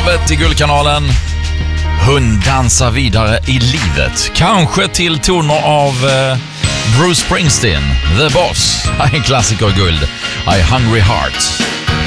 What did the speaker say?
travet i Guldkanalen. Hunddansa vidare i livet. Kanske till toner av Bruce Springsteen, The Boss. En klassiker i guld. I Hungry Heart.